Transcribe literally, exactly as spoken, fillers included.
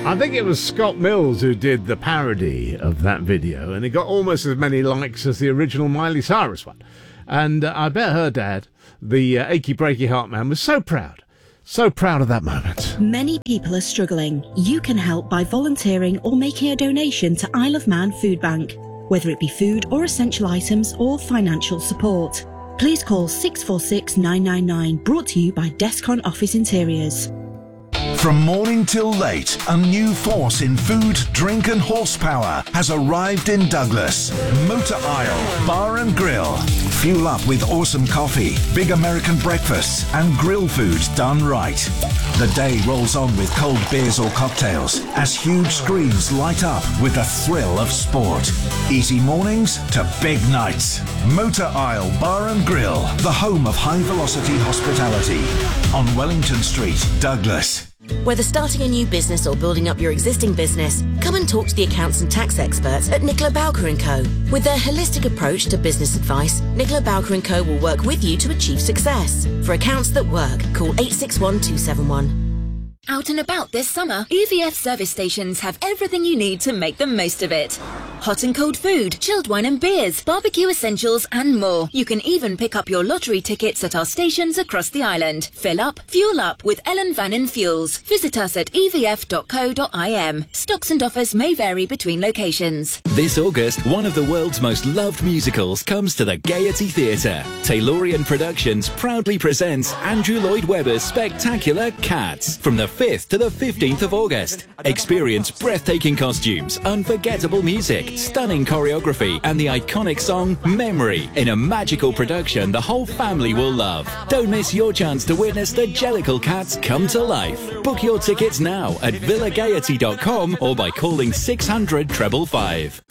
I think it was Scott Mills who did the parody of that video, and it got almost as many likes as the original Miley Cyrus one. And uh, I bet her dad, the uh, achy breaky heart man, was so proud. So proud of that moment. Many people are struggling. You can help by volunteering or making a donation to Isle of Man Food Bank, whether it be food or essential items or financial support. Please call six four six nine nine nine, brought to you by Descon Office Interiors. From morning till late, a new force in food, drink and horsepower has arrived in Douglas. Motor Isle Bar and Grill. Fuel up with awesome coffee, big American breakfasts and grill food done right. The day rolls on with cold beers or cocktails as huge screens light up with the thrill of sport. Easy mornings to big nights. Motor Isle Bar and Grill, the home of high velocity hospitality on Wellington Street, Douglas. Whether starting a new business or building up your existing business, come and talk to the accounts and tax experts at Nicola Bowker and Co. With their holistic approach to business advice, Nicola Bowker and Co will work with you to achieve success. For accounts that work, call eight six one two seven one. Out and about this summer, E V F service stations have everything you need to make the most of it. Hot and cold food, chilled wine and beers, barbecue essentials and more. You can even pick up your lottery tickets at our stations across the island. Fill up, fuel up with Ellen Vannon Fuels. Visit us at e v f dot co dot i m. Stocks and offers may vary between locations. This August, one of the world's most loved musicals comes to the Gaiety Theatre. Taylorian Productions proudly presents Andrew Lloyd Webber's spectacular Cats from the fifth to the fifteenth of August. Experience breathtaking costumes, unforgettable music, stunning choreography and the iconic song Memory in a magical production the whole family will love. Don't miss your chance to witness the Jellicle Cats come to life. Book your tickets now at villa gaiety dot com or by calling six hundred five five five.